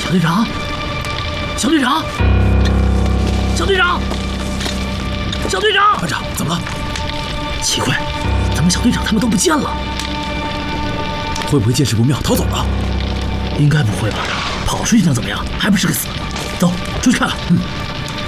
小队长，小队长，小队长，小队长！ 团长，怎么了？ 奇怪，怎么小队长他们都不见了？ 会不会见势不妙逃走了？ 应该不会吧？跑出去能怎么样？还不是个死？走，出去看看。